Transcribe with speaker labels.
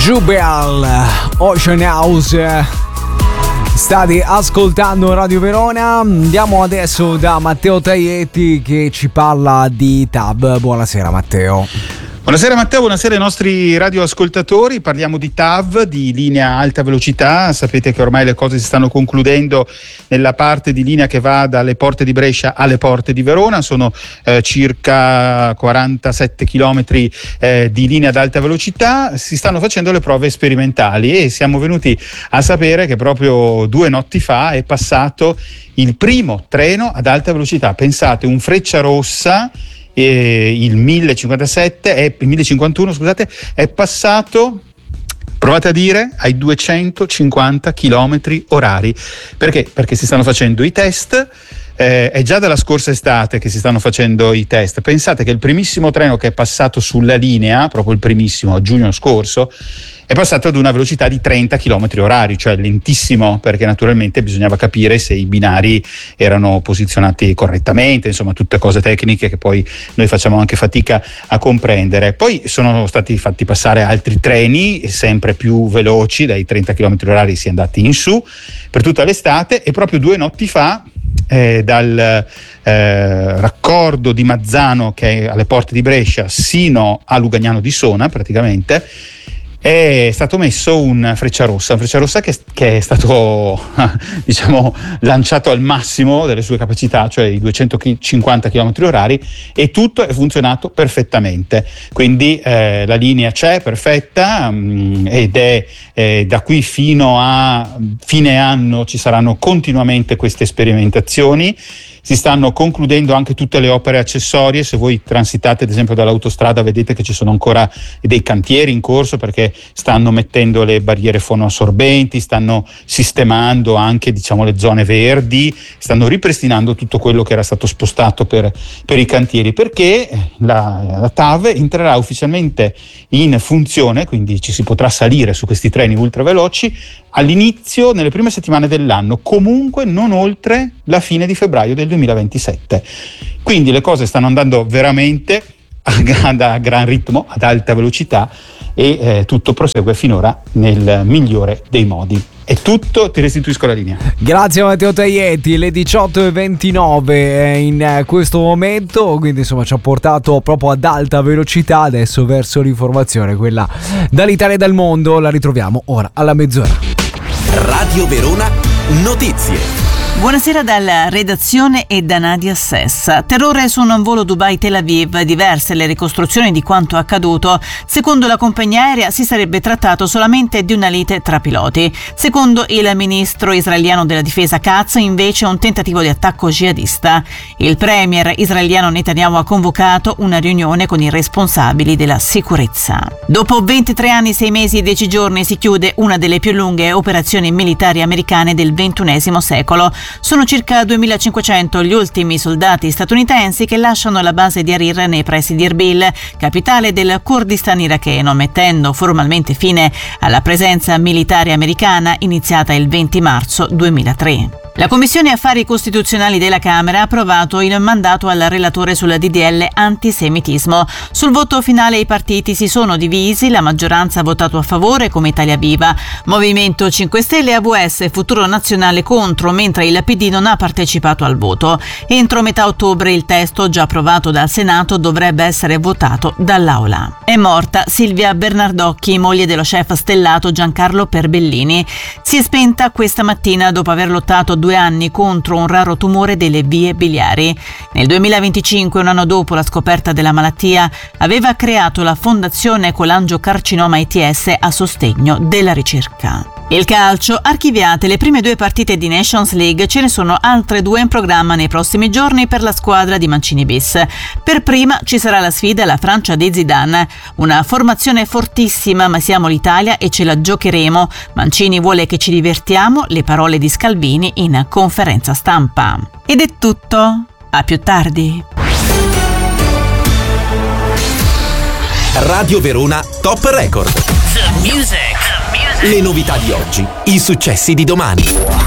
Speaker 1: Jubel, Ocean House. State ascoltando Radio Verona. Andiamo adesso da Matteo Taietti che ci parla di TAV. Buonasera Matteo.
Speaker 2: Buonasera Matteo, buonasera ai nostri radioascoltatori. Parliamo di TAV, di linea alta velocità. Sapete che ormai le cose si stanno concludendo nella parte di linea che va dalle porte di Brescia alle porte di Verona. Sono circa 47 chilometri di linea ad alta velocità. Si stanno facendo le prove sperimentali e siamo venuti a sapere che proprio 2 notti fa è passato il primo treno ad alta velocità. Pensate, un Frecciarossa, il 1051, scusate, è passato, provate a dire, ai 250 km orari. Perché? Perché si stanno facendo i test. È già dalla scorsa estate che si stanno facendo i test. Pensate che il primissimo treno che è passato sulla linea, proprio il primissimo, a giugno scorso, è passato ad una velocità di 30 km orari, cioè lentissimo, perché naturalmente bisognava capire se i binari erano posizionati correttamente, insomma tutte cose tecniche che poi noi facciamo anche fatica a comprendere. Poi sono stati fatti passare altri treni sempre più veloci, dai 30 km orari si è andati in su per tutta l'estate, e proprio 2 notti fa dal raccordo di Mazzano, che è alle porte di Brescia, sino a Lugagnano di Sona praticamente, è stato messo un Frecciarossa che è stato diciamo lanciato al massimo delle sue capacità, cioè i 250 km orari, e tutto è funzionato perfettamente. Quindi la linea c'è perfetta, ed è da qui fino a fine anno ci saranno continuamente queste sperimentazioni. Si stanno concludendo anche tutte le opere accessorie. Se voi transitate ad esempio dall'autostrada vedete che ci sono ancora dei cantieri in corso, perché stanno mettendo le barriere fonoassorbenti, stanno sistemando anche le zone verdi, stanno ripristinando tutto quello che era stato spostato per i cantieri, perché la TAV entrerà ufficialmente in funzione, quindi ci si potrà salire su questi treni ultraveloci all'inizio, nelle prime settimane dell'anno, comunque non oltre la fine di febbraio del 2027. Quindi le cose stanno andando veramente a gran ritmo, ad alta velocità, e tutto prosegue finora nel migliore dei modi. È tutto, ti restituisco la linea.
Speaker 1: Grazie Matteo Taietti, le 18:29 in questo momento, quindi insomma ci ha portato proprio ad alta velocità. Adesso verso l'informazione, quella dall'Italia e dal mondo, la ritroviamo ora alla mezz'ora.
Speaker 3: Radio Verona Notizie.
Speaker 4: Buonasera dalla redazione e da Nadia Sessa. Terrore su un volo Dubai-Tel Aviv, diverse le ricostruzioni di quanto accaduto. Secondo la compagnia aerea si sarebbe trattato solamente di una lite tra piloti. Secondo il ministro israeliano della difesa Katz, invece, un tentativo di attacco jihadista. Il premier israeliano Netanyahu ha convocato una riunione con i responsabili della sicurezza. Dopo 23 anni, 6 mesi e 10 giorni si chiude una delle più lunghe operazioni militari americane del XXI secolo. Sono circa 2500 gli ultimi soldati statunitensi che lasciano la base di Arir nei pressi di Erbil, capitale del Kurdistan iracheno, mettendo formalmente fine alla presenza militare americana iniziata il 20 marzo 2003. La Commissione Affari Costituzionali della Camera ha approvato il mandato al relatore sul DDL antisemitismo. Sul voto finale i partiti si sono divisi, la maggioranza ha votato a favore come Italia Viva, Movimento 5 Stelle e AVS e Futuro Nazionale contro, mentre il PD non ha partecipato al voto. Entro metà ottobre il testo, già approvato dal Senato, dovrebbe essere votato dall'Aula. È morta Silvia Bernardocchi, moglie dello chef stellato Giancarlo Perbellini. Si è spenta questa mattina dopo aver lottato 2 anni contro un raro tumore delle vie biliari. Nel 2025, un anno dopo la scoperta della malattia, aveva creato la Fondazione Colangiocarcinoma ITS a sostegno della ricerca. Il calcio, archiviate le prime 2 partite di Nations League, ce ne sono altre 2 in programma nei prossimi giorni per la squadra di Mancini bis. Per prima ci sarà la sfida alla Francia di Zidane, una formazione fortissima, ma siamo l'Italia e ce la giocheremo. Mancini vuole che ci divertiamo, le parole di Scalvini in conferenza stampa. Ed è tutto, a più tardi.
Speaker 3: Radio Verona Top Record.
Speaker 5: The music.
Speaker 3: Le novità di oggi, i successi di domani.